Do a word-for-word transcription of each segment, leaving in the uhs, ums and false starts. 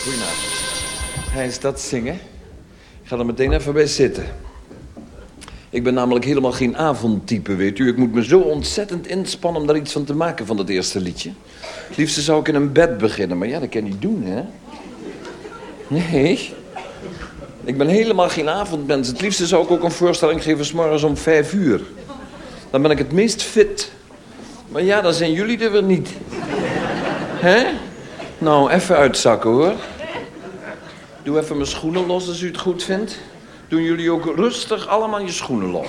Goedenavond. Hij is dat zingen? Ik ga er meteen even bij zitten. Ik ben namelijk helemaal geen avondtype, weet u. Ik moet me zo ontzettend inspannen om daar iets van te maken van dat eerste liedje. Het liefste zou ik in een bed beginnen, maar ja, dat kan je niet doen, hè? Nee. Ik ben helemaal geen avondmens. Het liefste zou ik ook een voorstelling geven 's morgens om vijf uur. Dan ben ik het meest fit. Maar ja, dan zijn jullie er weer niet. Hè? Nou, even uitzakken, hoor. Doe even mijn schoenen los als u het goed vindt. Doen jullie ook rustig allemaal je schoenen los.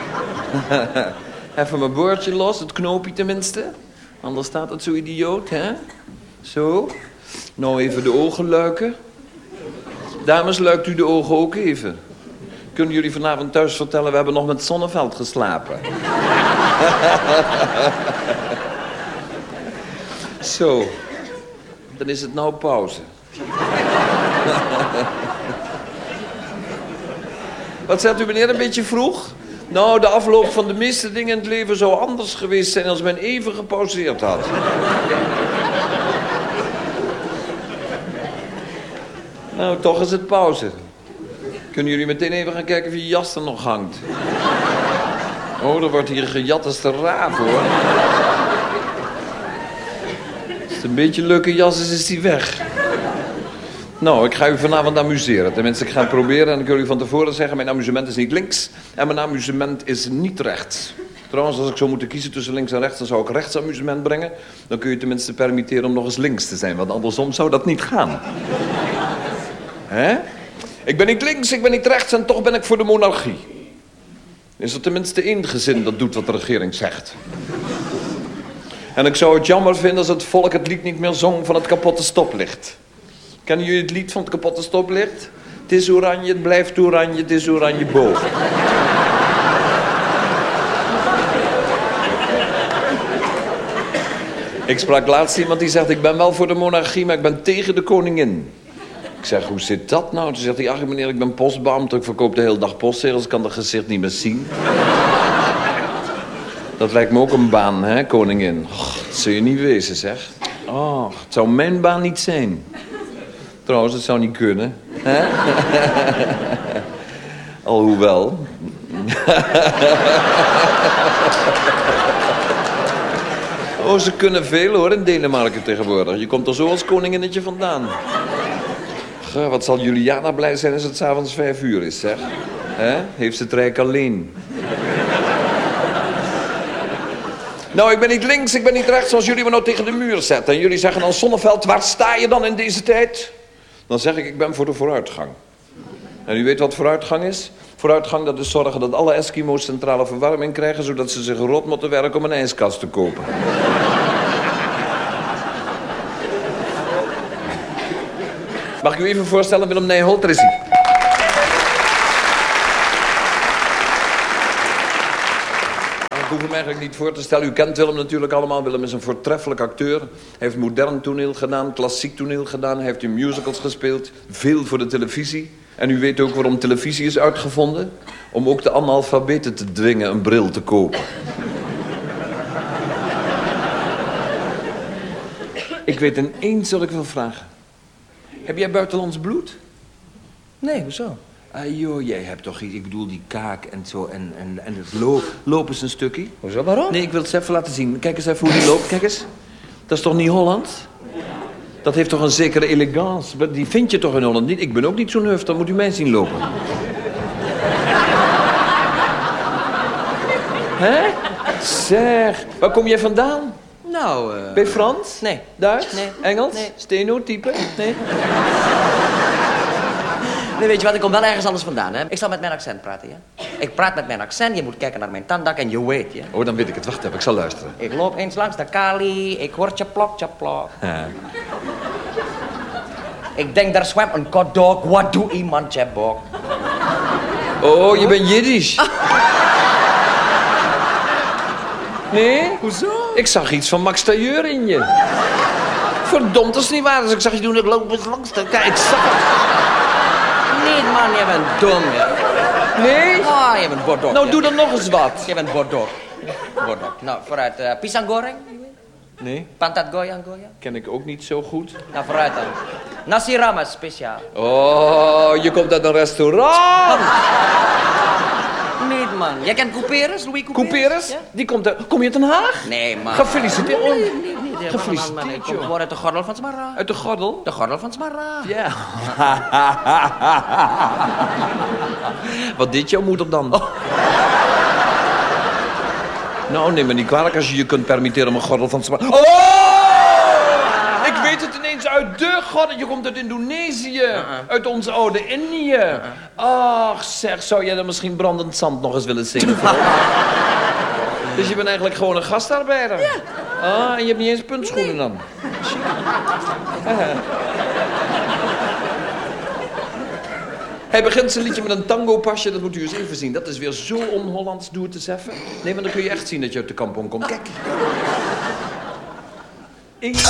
Even mijn boordje los, het knoopje tenminste. Anders staat het zo idioot, hè? Zo. Nou, even de ogen luiken. Dames, luikt u de ogen ook even. Kunnen jullie vanavond thuis vertellen, we hebben nog met Zonneveld geslapen. Zo. Dan is het nou pauze. Wat zegt u, meneer, een beetje vroeg? Nou, de afloop van de meeste dingen in het leven zou anders geweest zijn als men even gepauzeerd had. Nou, toch is het pauze. Kunnen jullie meteen even gaan kijken of je jas er nog hangt? Oh, er wordt hier gejat als de raaf, hoor. Als het een beetje een leuke jas is, is die weg. Nou, ik ga u vanavond amuseren. Tenminste, ik ga het proberen en ik wil u van tevoren zeggen... mijn amusement is niet links en mijn amusement is niet rechts. Trouwens, als ik zou moeten kiezen tussen links en rechts... dan zou ik rechts amusement brengen. Dan kun je tenminste permitteren om nog eens links te zijn. Want andersom zou dat niet gaan. Hè? Ik ben niet links, ik ben niet rechts en toch ben ik voor de monarchie. Is er tenminste één gezin dat doet wat de regering zegt. En ik zou het jammer vinden als het volk het lied niet meer zong van het kapotte stoplicht. Kennen jullie het lied van het kapotte stoplicht? Het is oranje, het blijft oranje, het is oranje boven. Ik sprak laatst iemand die zegt, ik ben wel voor de monarchie, maar ik ben tegen de koningin. Ik zeg, hoe zit dat nou? Toen zegt hij, ach meneer, ik ben postbeambte, ik verkoop de hele dag postzegels, ik kan dat gezicht niet meer zien. Dat lijkt me ook een baan, hè, koningin. Och, dat zul je niet wezen, zeg. Oh, het zou mijn baan niet zijn. Trouwens, het zou niet kunnen. Hè? Alhoewel. Oh, ze kunnen veel, hoor, in Denemarken tegenwoordig. Je komt er zo als koninginnetje vandaan. Goh, wat zal Juliana blij zijn als het 's avonds vijf uur is, zeg. Hè? Heeft ze het rijk alleen. Nou, ik ben niet links, ik ben niet rechts, als jullie me nou tegen de muur zetten. En jullie zeggen dan, Zonneveld, waar sta je dan in deze tijd? Dan zeg ik, ik ben voor de vooruitgang. En u weet wat vooruitgang is? Vooruitgang, dat is zorgen dat alle Eskimo's centrale verwarming krijgen... zodat ze zich rot moeten werken om een ijskast te kopen. Mag ik u even voorstellen, Willem Nijholt, er is hij. Ik hoef hem eigenlijk niet voor te stellen. U kent Willem natuurlijk allemaal. Willem is een voortreffelijk acteur. Hij heeft modern toneel gedaan, klassiek toneel gedaan. Hij heeft in musicals gespeeld. Veel voor de televisie. En u weet ook waarom televisie is uitgevonden. Om ook de analfabeten te dwingen een bril te kopen. Ik weet ineens wat ik wil vragen. Heb jij buitenlands bloed? Nee, hoezo? Ah, joh, jij hebt toch iets, ik bedoel die kaak en zo en, en, en het lo lopen is een stukje. Hoezo, waarom? Nee, ik wil het eens even laten zien. Kijk eens even hoe die loopt, kijk eens. Dat is toch niet Holland? Dat heeft toch een zekere elegance. Die vind je toch in Holland niet? Ik ben ook niet zo'n huf, dan moet u mij zien lopen. Hè? Zeg, waar kom jij vandaan? Nou, eh... Uh... Ben je Frans? Nee. Duits? Nee. Engels? Nee. Stenotype? Nee. Nee, weet je wat, ik kom wel ergens anders vandaan, hè. Ik zal met mijn accent praten, ja. Ik praat met mijn accent, je moet kijken naar mijn tandak en je weet, ja. Oh, dan weet ik het. Wacht even, ik zal luisteren. Ik loop eens langs de Kali, ik hoor tjaplok, tjaplok. Ja. Ik denk, daar zwemt een kodok, wat doe iemand, tjabok? Oh, je bent Jiddisch. Ah. Nee? Hoezo? Ik zag iets van Max Tailleur in je. Verdomd, dat is niet waar. Dus ik zag je doen, ik loop eens langs de... Kijk, ik zag het. Nee, man, je bent dom, ja. Nee? Ah, oh, je bent bordok. Nou, ja. doe dan nog eens wat. Je bent bordok. Bordok. Nou, vooruit. Uh, pisang goreng? Nee. Pantat goyang goyang? Ken ik ook niet zo goed. Nou, vooruit dan. Nasi rames speciaal. Oh, je komt uit een restaurant. Nee, man. Jij kent Couperus, Louis Couperus? Couperus? Ja? Die komt uit... Kom je uit Den Haag? Nee, man. Gefeliciteerd. Nee, nee, nee. nee Gefeliciteerd, man, man. Ik kom joh. gewoon uit de gordel van Smarra. Uit de gordel? De gordel van Smarra. Ja. Wat deed jouw moeder dan? Oh. Nou, neem me niet kwalijk als je je kunt permitteren om een gordel van te maken. Oh! Ik weet het ineens uit de gordel. Je komt uit Indonesië. Uh-uh. Uit onze oude Indië. Uh-uh. Ach, zeg, zou jij dan misschien Brandend Zand nog eens willen zingen? Dus je bent eigenlijk gewoon een gastarbeider? Ja. Ah, en je hebt niet eens puntschoenen nee. dan? Hij begint zijn liedje met een tango-pasje, dat moet u eens even zien. Dat is weer zo on-Hollands, doe het eens even. Nee, maar dan kun je echt zien dat je uit de kampong komt. Kijk.